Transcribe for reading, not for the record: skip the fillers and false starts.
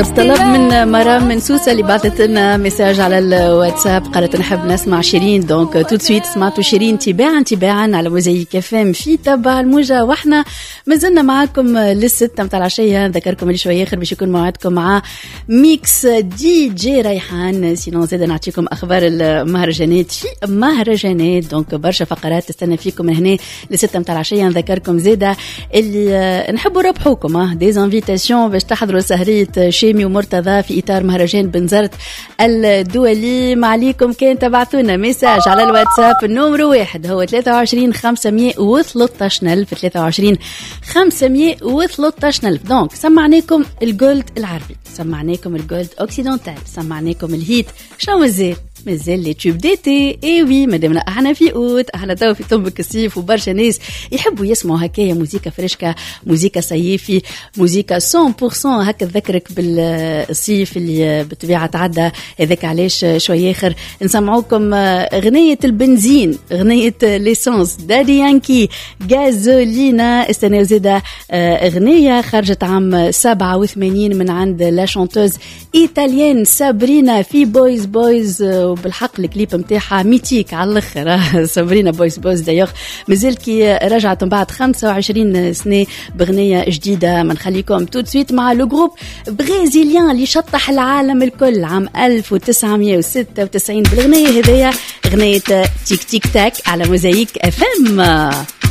طلب من مرام من سوسة اللي بعثت لنا مساج على الواتساب، قالت نحب نسمع شيرين. دونك تو سويت سمعتوا شيرين تباعا على موزايك FM في تبع الموجة. واحنا مازلنا معاكم للستة متاع العشية. نذكركم اللي شوية آخر باش يكون موعدكم مع ميكس دي جي ريحان. سينو زيدا نعطيكم أخبار المهرجانات في مهرجانات. دونك برشا فقرات تستنى فيكم من هنا للستة متاع العشية. نذكركم زيدا اللي نحبوا ربحوكم دي انفيتاسيون باش تحضروا سهرية شامي ومرتضى في إطار مهرجان بنزرت الدولي. ما عليكم كان تبعتونا مساج على الواتساب. النمر 1 هو 23 513 23 513. دونك سمعناكم الجولد العربي، سمعناكم الجولد اوكسيدونتال، سمعناكم الهيت. شنو مازال لي توب ديتي. اي وي مادامنا احنا في اوت، احنا تو في طنبك الصيف وبرشا ناس يحبوا يسمعوا هكايا موسيقى فريشكا، موسيقى صيفي، موسيقى 100% هكا تذكرك بالصيف اللي بالطبيعه تعدى. هذاك علاش شويه اخر نسمعوكم اغنيه البنزين، اغنيه ليسانس، دادي يانكي، غازولينا. استناو زيدا اغنيه خرجت عام 87 من عند لا شانتوز ايطاليان سابرينا في بويز. وبالحق الكليب متاعها ميتيك على الاخر. سابرينا بويز دايوغ مازال كي رجعت من بعد 25 سنه بغنيه جديده. ما نخليكم تو سويت مع لو جروب برازيليان اللي شطح العالم الكل عام 1996 بالاغنيه هذيا، اغنيه تيك تيك تاك على موزايك FM.